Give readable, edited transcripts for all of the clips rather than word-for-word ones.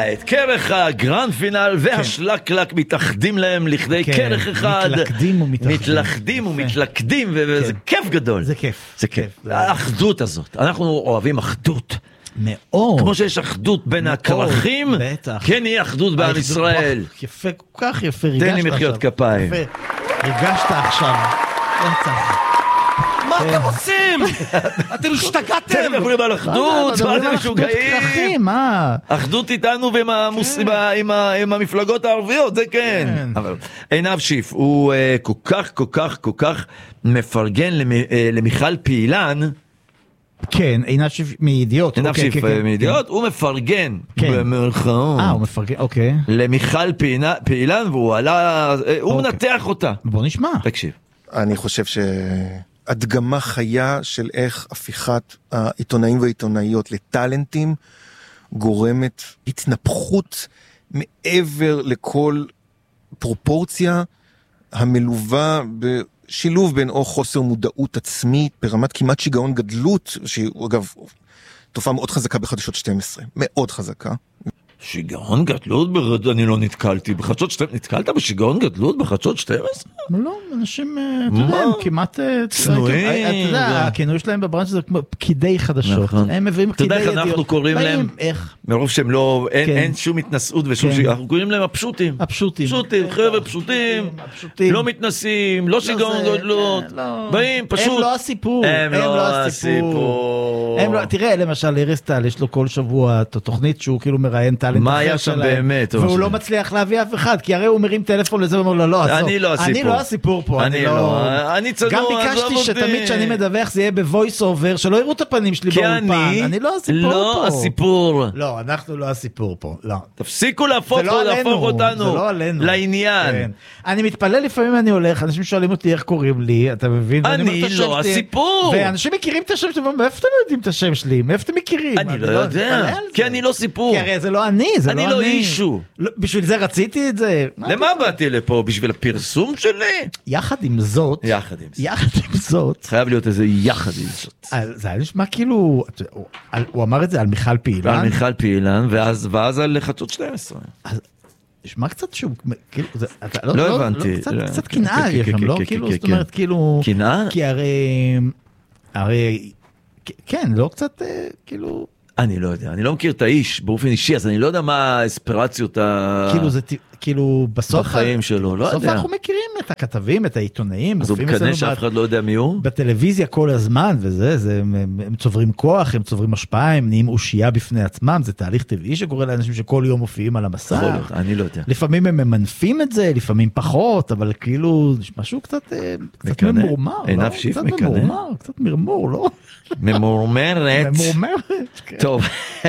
וכעת, קרח הגרנד פינל והשלקלק מתאחדים להם לכדי קרח אחד. מתלכדים ומתלכדים, וזה כיף גדול. זה כיף. זה כיף. האחדות הזאת. אנחנו אוהבים אחדות. מאוד. כמו שיש אחדות בין הכרכים, כן יהיה אחדות בעם ישראל. יפה, כל כך יפה. תן לי מחיאות כפיים. ריגשת עכשיו. מה אתם עושים? אתם השתגעתם? אתם מדברים על אחדות, מה אתם משוגעים? אחדות איתנו ועם המפלגות הערביות, זה כן. אבל עינב שיף, הוא כל כך מפרגן למיכל פעילן. כן, עינב שיף מידיעות. עינב שיף מידיעות, הוא מפרגן במרכאות. הוא מפרגן, אוקיי. למיכל פעילן, והוא מנתח אותה. בוא נשמע. תקשיב. אני חושב שהדגמה חיה של איך הפיכת העיתונאים והעיתונאיות לטלנטים גורמת התנפחות מעבר לכל פרופורציה המלווה בשילוב בין או חוסר מודעות עצמית ברמת כמעט שיגעון גדלות, שהיא אגב תופעה מאוד חזקה בחדשות 12, מאוד חזקה. שיגעון גדלות? אני לא נתקלתי בחדשות 12. נתקלת בשיגעון גדלות בחדשות 12? לא, אנשים, אתה יודע, הם כמעט צנועים. אתה יודע, הכינוי שלהם בברנץ' זה כמו פקידי חדשות. הם מביאים פקידי ידיעות. אתה יודע איך אנחנו קוראים להם, מרוב שהם לא, אין שום התנסות ושום שיגעון, אנחנו קוראים להם הפשוטים. הפשוטים. חבר'ה פשוטים, לא מתנסים, לא שיגעון גדלות, באים פשוט. הם לא הסיפור. הם לא הסיפור. תראה, למשל, ארז טל, יש לו כל שבוע את התוכנית שהוא כאילו מראיין טלנט מה היה שם באמת? והוא לא מצליח להביא אף אחד, כי הרי הוא מרים טלפון לזה ואומר לו, לא, אני לא הסיפור פה. אני צנוע, גם ביקשתי שתמיד שאני מדווח זה יהיה בוויס אובר, שלא יראו את הפנים שלי באולפן. אני לא הסיפור פה. לא הסיפור. לא, אנחנו לא הסיפור פה. לא. תפסיקו להפוך אותנו לעניין. אני מתפלל לפעמים אני הולך, אנשים שואלים אותי איך קוראים לי, אתה מבין? אני לא הסיפור. ואנשים מכירים את השם שלי, מאיפה אתם יודעים את השם שלי? מאיפה אתם מכירים? אני לא יודע, כי אני לא סיפור. כי הרי זה לא אני, זה לא אני. אני לא אישו. בשביל זה רציתי את זה. למה באתי לפה? בשביל הפרסום שלי? יחד עם זאת, חייב להיות איזה יחד עם זאת. זה היה נשמע כאילו, הוא אמר את זה על מיכל פעילן. על מיכל פעילן, ואז על חדשות 12. נשמע קצת שהוא, לא הבנתי. קצת קנאה יש שם, לא? זאת אומרת, כאילו... קנאה? כי הרי, כן, לא קצת, כאילו... אני לא יודע, אני לא מכיר את האיש באופן אישי, אז אני לא יודע מה האספירציות כאילו זה, כאילו בסוף בחיים שלו, לא יודע. בסוף אנחנו מכירים את הכתבים, את העיתונאים. אז הוא מקנה שאף אחד לא יודע מי הוא? בטלוויזיה כל הזמן, וזה, הם צוברים כוח, הם צוברים השפעה, הם נהיים אושייה בפני עצמם, זה תהליך טבעי שקורה לאנשים שכל יום מופיעים על המסך. אני לא יודע. לפעמים הם ממנפים את זה, לפעמים פחות, אבל כאילו, משהו קצת ממורמר, לא? קצת מרמור, לא? ממורמרת. ממורמרת. טוב.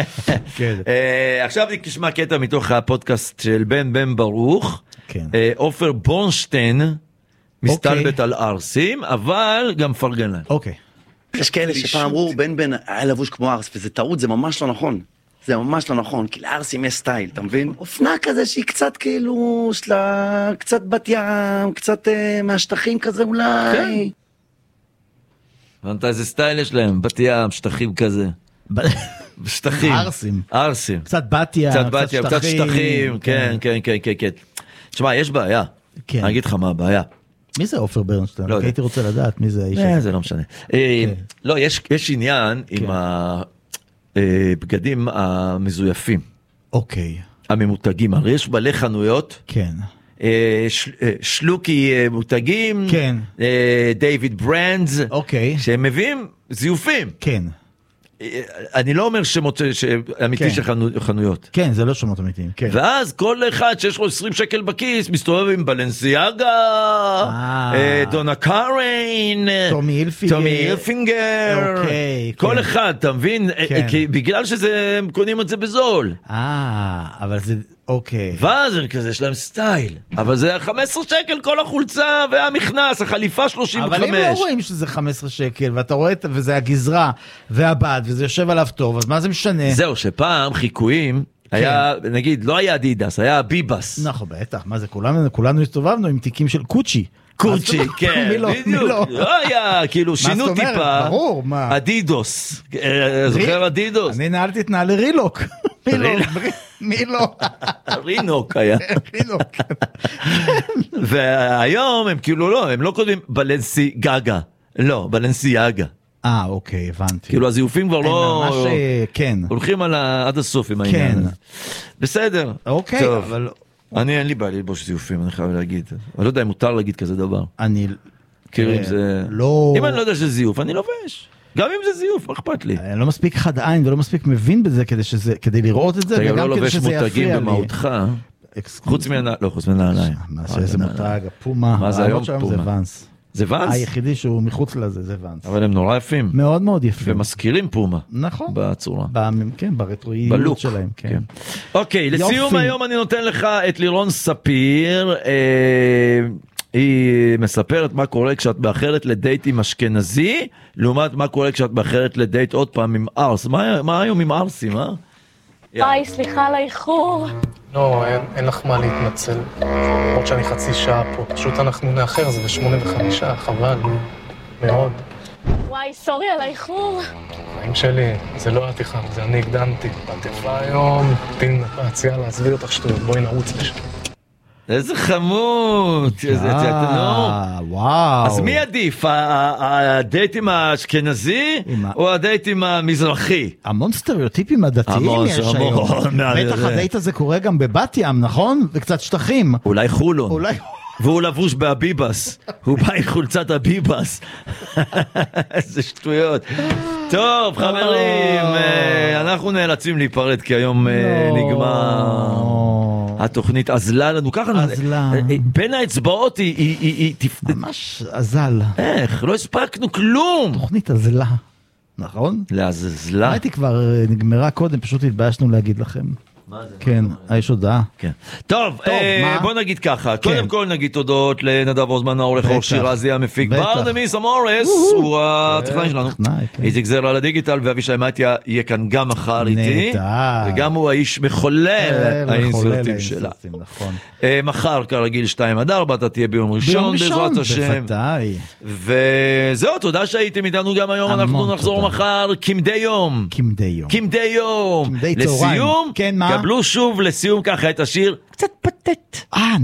עכשיו נשמע קטע מתוך הפודקאסט של בן ברוך. עופר בורנשטיין מסתלבט על ארסים, אבל גם פרגן להם. אוקיי. יש כאלה שפעם אמרו בן היה לבוש כמו ארס, וזה טעות, זה ממש לא נכון. זה ממש לא נכון, כי לארסים יש סטייל, אתה מבין? אופנה כזה שהיא קצת כאילו, שלה, קצת בת ים, קצת מהשטחים כזה אולי. הבנת איזה סטייל יש להם? בת ים, שטחים כזה. שטחים. ארסים. קצת בת ים, קצת שטחים. כן. תשמע, יש בעיה. אני אגיד לך מה הבעיה. מי זה עופר ברנשטיין? הייתי רוצה לדעת מי זה האיש הזה. זה לא משנה. לא, יש עניין עם הבגדים המזויפים. אוקיי. הממותגים. הרי יש מלא חנויות. כן. שלוקי מותגים. כן. דיוויד ברנדס. אוקיי. שהם מביאים זיופים. כן. אני לא אומר שמות אמיתי של חנויות. כן, זה לא שמות אמיתיים. ואז כל אחד שיש לו 20 שקל בכיס מסתובב עם בלנסיאגה, דונה קאריין, טומי הילפינגר, כל אחד, אתה מבין? בגלל שהם קונים את זה בזול. אבל זה... אוקיי. ואז יש להם סטייל, אבל זה 15 שקל כל החולצה והמכנס, החליפה 35. אבל אם לא רואים שזה 15 שקל, ואתה רואה, וזה הגזרה והבד, וזה יושב עליו טוב, אז מה זה משנה? זהו, שפעם חיקויים, היה, נגיד, לא היה אדידס, היה ביבס. נכון, בטח, מה זה, כולנו הסתובבנו עם תיקים של קוצ'י. קוצ'י, כן, בדיוק. לא היה, כאילו, שינו טיפה. ברור, מה? אדידוס. זוכר אדידוס? אני נעלתי את נעלי רילוק. מי לא? רינוק היה. והיום הם כאילו לא, הם לא כותבים בלנסי גגה. לא, בלנסי יגה. אוקיי, הבנתי. כאילו הזיופים כבר לא... ממש, כן. הולכים עד הסוף עם העניין הזה. בסדר. אוקיי, אבל... אין לי בעיה ללבוש זיופים, אני חייב להגיד. אני לא יודע אם מותר להגיד כזה דבר. כאילו אם זה... אם אני לא יודע שזה זיוף, אני לובש. גם אם זה זיוף, מה אכפת לי? אני לא מספיק חד עין ולא מספיק מבין בזה כדי לראות את זה, אתה גם לא לובש מותגים במהותך, חוץ מנעליים. מה שזה מותג, הפומה, מה זה היום פומה? זה ואנס. זה ואנס? היחידי שהוא מחוץ לזה, זה ואנס. אבל הם נורא יפים. מאוד מאוד יפים. ומזכירים פומה. נכון. בצורה. כן, ברטרואיות שלהם. כן. אוקיי, לסיום היום אני נותן לך את לירון ספיר. היא מספרת מה קורה כשאת מאחרת לדייט עם אשכנזי, לעומת מה קורה כשאת מאחרת לדייט עוד פעם עם ארס. מה היום עם ארסים, ביי, סליחה על האיחור. לא, אין לך מה להתנצל. עוד שאני חצי שעה פה. פשוט אנחנו נאחר, זה ב8:05, חבל. מאוד. וואי, סורי על האיחור. חיים שלי, זה לא התיכם, זה אני הקדמתי. את יפה היום, תין נפץ, יאללה, עזבי אותך שטויות, בואי נרוץ לשם. איזה חמוד, וואו. אז מי עדיף, הדייט עם האשכנזי או הדייט עם המזרחי? המון סטריאוטיפים הדתיים יש היום. בטח הדייט הזה קורה גם בבת ים, נכון? וקצת שטחים. אולי חולון. והוא לבוש בהביבס, הוא בא עם חולצת הביבס. איזה שטויות. טוב חברים, אנחנו נאלצים להיפרד כי היום נגמר התוכנית, עזלה לנו ככה, בין האצבעות היא ממש עזל. איך? לא הספקנו כלום. תוכנית עזלה, נכון? לעזלה. הייתי כבר נגמרה קודם, פשוט התביישנו להגיד לכם. כן, יש הודעה. טוב, בוא נגיד ככה, קודם כל נגיד תודות לנדב אוזמן, העורך, אור שירזי המפיק, ברדמיס אמורס, הוא הטכנאי שלנו, איציק זרע על הדיגיטל, ואבישי מתיה יהיה כאן גם מחר איתי, וגם הוא האיש מחולל האינסרטים שלה. מחר כרגיל 2-4, אתה תהיה ביום ראשון בעזרת השם. וזהו, תודה שהייתם איתנו גם היום, אנחנו נחזור מחר כמדי יום. כמדי יום. לסיום, קבלו שוב לסיום ככה את השיר קצת פתט.